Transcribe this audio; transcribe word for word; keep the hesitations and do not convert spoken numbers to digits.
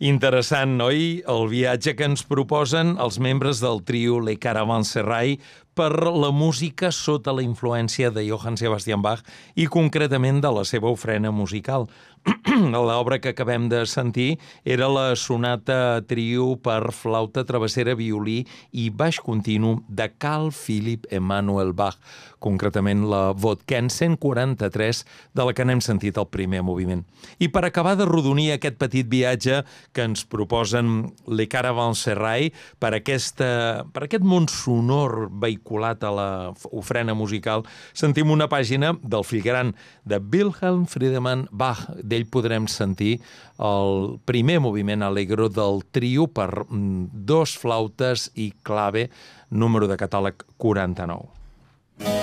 Interessant, oi? El viatge que ens proposen els membres del trio Les Caravansérail per la música sota la influència de Johann Sebastian Bach i concretament de la seva ofrena musical. L'obra que acabem de sentir era la sonata trio per flauta travessera, violí i baix continu de Carl Philipp Emanuel Bach, concretament la Vodkern cent quaranta-tres, de la que n'hem sentit el primer moviment. I per acabar de rodonir aquest petit viatge que ens proposen Les Caravansérail per, aquesta, per aquest món sonor vehiculat a la ofrena musical, sentim una pàgina del fill gran de Wilhelm Friedemann Bach. D'ell podrem sentir el primer moviment allegro del trio per dos flautes i clave, número de catàleg quaranta-nou.